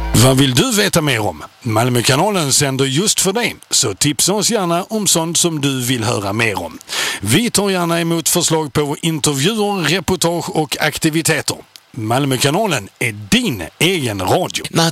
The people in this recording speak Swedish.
Vad vill du veta mer om? Malmökanalen sänder just för dig, så tipsa oss gärna om sånt som du vill höra mer om. Vi tar gärna emot förslag på intervjuer, reportage och aktiviteter. Malmökanalen är din egen radio.